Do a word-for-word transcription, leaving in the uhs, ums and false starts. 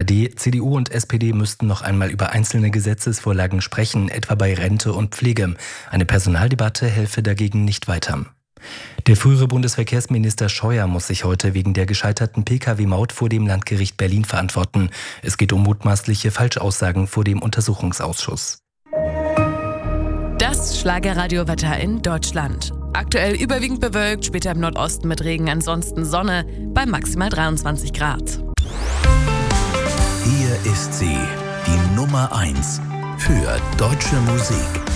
A R D, C D U und S P D müssten noch einmal über einzelne Gesetzesvorlagen sprechen, etwa bei Rente und Pflege. Eine Personaldebatte helfe dagegen nicht weiter. Der frühere Bundesverkehrsminister Scheuer muss sich heute wegen der gescheiterten Pkw-Maut vor dem Landgericht Berlin verantworten. Es geht um mutmaßliche Falschaussagen vor dem Untersuchungsausschuss. Das Schlagerradiowetter in Deutschland. Aktuell überwiegend bewölkt, später im Nordosten mit Regen, ansonsten Sonne bei maximal dreiundzwanzig Grad. Hier ist sie, die Nummer eins für deutsche Musik.